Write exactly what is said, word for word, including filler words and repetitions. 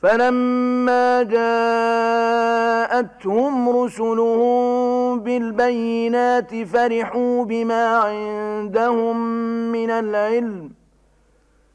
فلما جاءتهم رسلهم بالبينات فرحوا بما عندهم من العلم